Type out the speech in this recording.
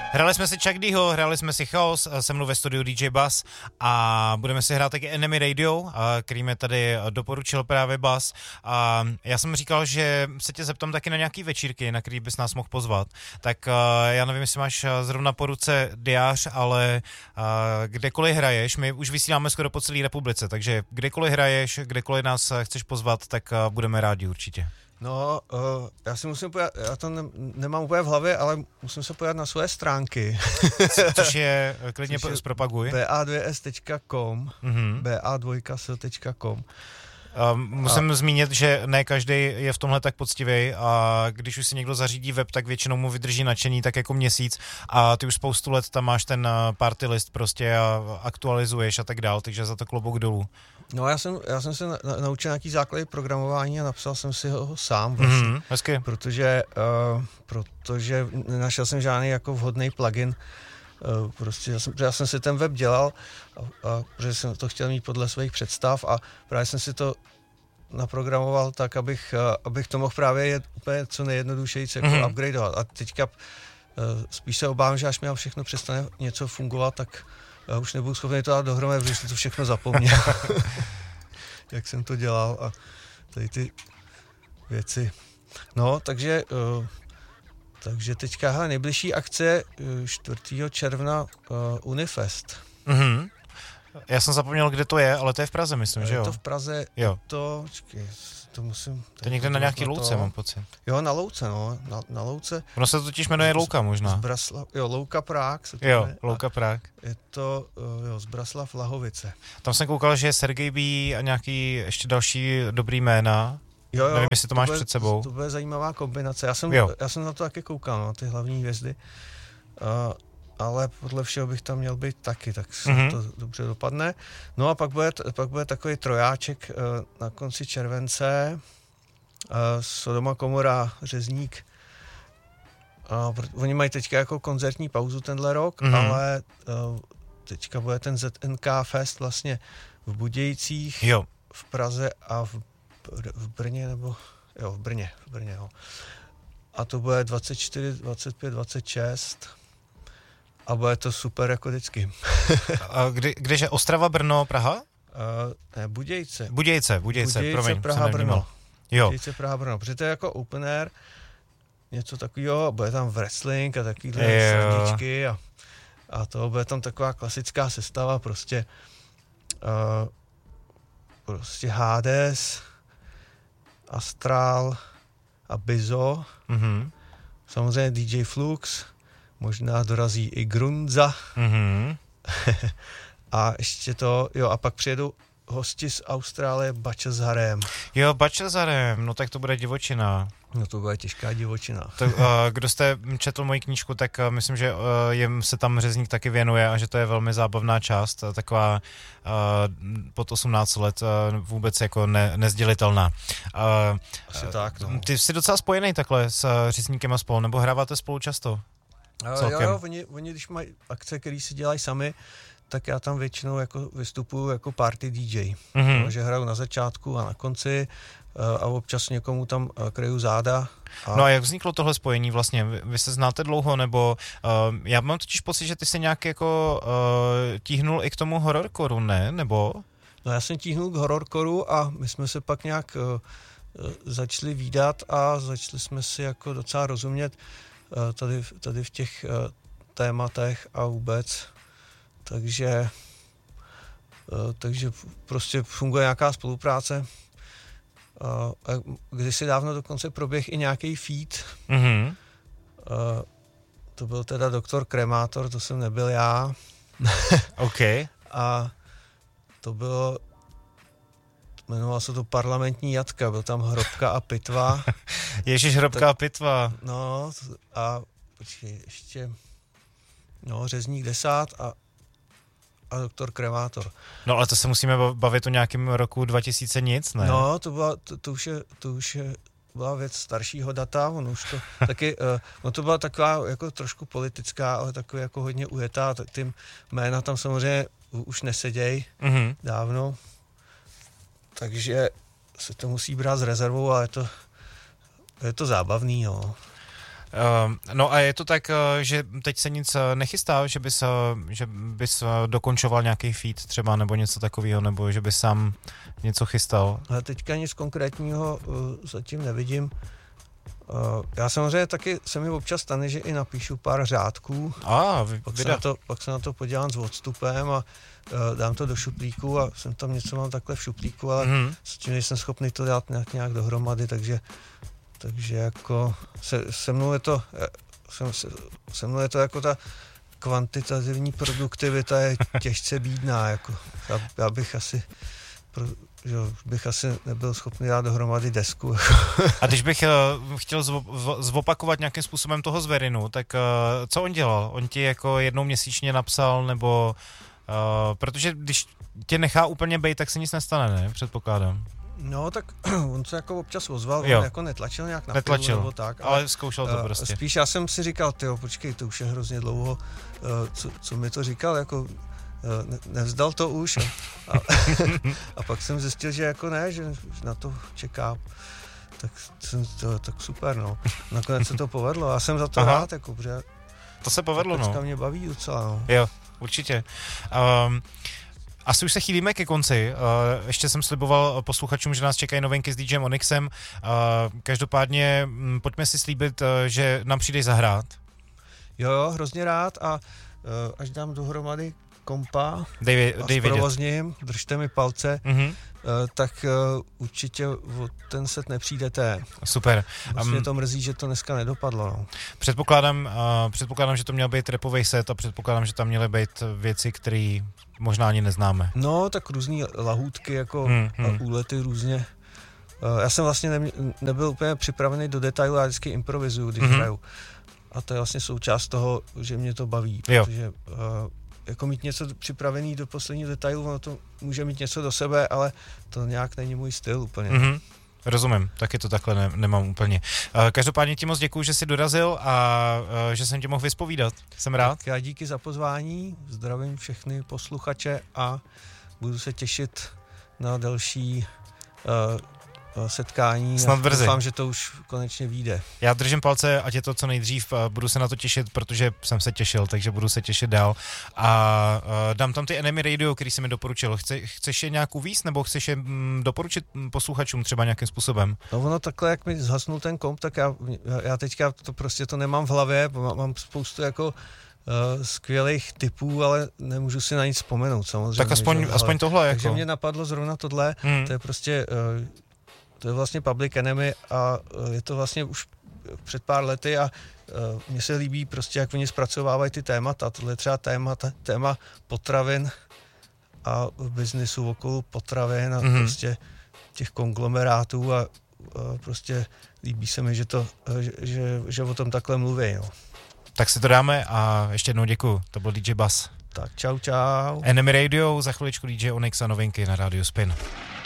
Hrali jsme si Chuck Dho, hráli jsme si Chaos, se mnou ve studiu DJ Buzz a budeme si hrát taky Enemy Radio, který mi tady doporučil právě Buzz. A já jsem říkal, že se tě zeptám taky na nějaký večírky, na který bys nás mohl pozvat. Tak já nevím, jestli máš zrovna po ruce diář, ale kdekoliv hraješ, my už vysíláme skoro po celé republice, takže kdekoliv hraješ, kdekoliv nás chceš pozvat, tak budeme rádi určitě. No, já si musím podívat, já to nemám úplně v hlavě, ale musím se podívat na svoje stránky. Což je, klidně zpropaguj. ba2s.com, ba2s.com. Musím zmínit, že ne každý je v tomhle tak poctivý a když už si někdo zařídí web, tak většinou mu vydrží nadšení tak jako měsíc a ty už spoustu let tam máš ten party list prostě a aktualizuješ a tak dál, takže za to klobouk dolů. No já jsem se naučil nějaký základy programování a napsal jsem si ho sám vlastně, hezky. Protože nenašel jsem žádný jako vhodný plugin. Prostě já jsem si ten web dělal, a protože jsem to chtěl mít podle svých představ a právě jsem si to naprogramoval tak, abych to mohl právě úplně co nejjednodušeji jako upgradeovat. A teďka spíš se obávám, že až mi všechno přestane něco fungovat, tak já už nebudu schopný to dát dohromady, protože jsem to všechno zapomněl. Jak jsem to dělal a tady ty věci. No, takže teďka nejbližší akce 4. června Unifest. Mm-hmm. Já jsem zapomněl, kde to je, ale to je v Praze, myslím, že jo? Je to v Praze, jo. To je někde na nějaký louce, mám pocit. Jo, na louce, no, na louce. Ono se to totiž jmenuje Louka možná. Louka Prague se to jmenuje. Louka Prague. Je to, z Braslav Lahovice. Tam jsem koukal, že je Sergej B a nějaký ještě další dobrý jména. Jo, nevím, jestli to máš před sebou. To bude zajímavá kombinace. Já jsem na to taky koukal, no, ty hlavní hvězdy. Ale podle všeho bych tam měl být taky, tak to dobře dopadne. No a pak bude takový trojáček na konci července. Sodoma Komora, Řezník. Oni mají teďka jako koncertní pauzu tenhle rok, ale teďka bude ten ZNK Fest vlastně v Budějcích, v Praze a v Brně, nebo jo, v Brně, jo. A to bude 24, 25, 26 a bude to super jako vždycky. A kdeže Ostrava, Brno, Praha? Ne, Budějce, promiň, Praha, Brno. Jo. Budějce, Praha, Brno, protože to je jako open air, něco takového, bude tam wrestling a takovýhle srandičky a to bude tam taková klasická sestava, prostě Hades, Astral a Bizo. Samozřejmě DJ Flux, možná dorazí i Grunza. A ještě to, a pak přijedou hosti z Austrálie Bachazharem. Jo, Bachazharem, no tak to bude divočina. No to bude těžká divočina. To, kdo jste četl moji knížku, tak myslím, že jim se tam Řezník taky věnuje a že to je velmi zábavná část, taková pod 18 let vůbec jako nezdělitelná. Asi tak, no. Ty jsi docela spojený takhle s Řezníkem a spolu, nebo hráváte spolu často? Jo, oni když mají akce, které si dělají sami, tak já tam většinou jako vystupuju jako party DJ. Že hraju na začátku a na konci a občas někomu tam kryju záda. No a jak vzniklo tohle spojení vlastně? Vy se znáte dlouho, nebo já mám totiž pocit, že ty se nějak jako tíhnul i k tomu horrorcoru, ne? Nebo? No já jsem tíhnul k horrorcoru a my jsme se pak nějak začali vídat a začali jsme si jako docela rozumět tady v těch tématech a vůbec. Takže prostě funguje nějaká spolupráce. Kdysi dávno dokonce proběh i nějaký feat. To byl teda doktor Kremátor, to jsem nebyl já. OK. A to bylo, jmenovalo se to Parlamentní jatka, byl tam Hrobka a pitva. Ježiš, Hrobka a pitva. No a počkej, ještě Řezník 10 a doktor Kremátor. No ale to se musíme bavit o nějakém roku 2000 nic, ne? No, to už byla věc staršího data, on už to taky, to byla taková jako trošku politická, ale takový jako hodně ujetá, ty jména tam samozřejmě už neseděj dávno, takže se to musí brát s rezervou, ale je to zábavný, jo. No a je to tak, že teď se nic nechystá, že bys dokončoval nějaký feed třeba, nebo něco takového, nebo že bys sám něco chystal? Ale teďka nic konkrétního zatím nevidím. Já samozřejmě taky se mi občas stane, že i napíšu pár řádků, pak se na to podívám s odstupem a dám to do šuplíku a jsem tam něco mám takhle v šuplíku, ale s tím nejsem schopný to dát nějak dohromady, takže jako se mnou je to jako ta kvantitativní produktivita je těžce bídná, jako já bych asi nebyl schopný dát dohromady desku. A když bych chtěl zopakovat nějakým způsobem toho Zverinu, tak co on dělal? On ti jako jednou měsíčně napsal, nebo protože když tě nechá úplně bejt, tak se nic nestane, ne? Předpokládám. No, tak on se jako občas ozval, on jako netlačil nějak na pilu nebo tak. Ale zkoušel to prostě. Spíš já jsem si říkal, počkej, to už je hrozně dlouho, co mi to říkal, jako nevzdal to už a pak jsem zjistil, že jako ne, že na to čeká, tak super, no. Nakonec se to povedlo, já jsem za to rád, jako, protože to se povedlo, no. Mě baví docela, no. Jo, určitě. Asi už se chýlíme ke konci. Ještě jsem sliboval posluchačům, že nás čekají novinky s DJem Onyxem. Každopádně pojďme si slíbit, že nám přijdeš zahrát. Jo, hrozně rád a až dám dohromady kompa a zprovozním, držte mi palce, tak určitě o ten set nepřijdete. Super. Vlastně to mrzí, že to dneska nedopadlo. No. Předpokládám, že to měl být rapovej set a předpokládám, že tam měly být věci, které možná ani neznáme. No, tak různý lahůdky, jako úlety různě. Já jsem vlastně nebyl úplně připravený do detailu, já vždycky improvizuju, když hraju. A to je vlastně součást toho, že mě to baví, protože jako mít něco připravený do posledního detailu, ono to může mít něco do sebe, ale to nějak není můj styl úplně. Rozumím, taky to takhle nemám úplně. Každopádně ti moc děkuju, že jsi dorazil a že jsem tě mohl vyspovídat. Jsem rád. Tak já díky za pozvání, zdravím všechny posluchače a budu se těšit na další setkání. Snad brzy. Doufám, že to už konečně vyjde. Já držím palce, ať je to co nejdřív, budu se na to těšit, protože jsem se těšil, takže budu se těšit dál. A dám tam ty Enemy Radio, který jsi mi doporučil. Chceš je nějak uvíct, nebo chceš je doporučit posluchačům třeba nějakým způsobem? No ono takhle, jak mi zhasnul ten komp, tak já teďka to nemám v hlavě, mám spoustu jako skvělých typů, ale nemůžu si na nic vzpomenout samozřejmě. Tak aspoň tohle. Takže jako. mě napadlo zrovna tohle, to je prostě to je vlastně Public Enemy a je to vlastně už před pár lety a mně se líbí prostě, jak oni zpracovávají ty témata. Tohle je třeba téma potravin a biznisu okolo potravin a prostě těch konglomerátů a prostě líbí se mi, že o tom takhle mluví. No. Tak si to dáme a ještě jednou děkuju. To byl DJ Buzz. Tak čau. Enemy Radio, za chviličku DJ Onyx a novinky na Radio Spin.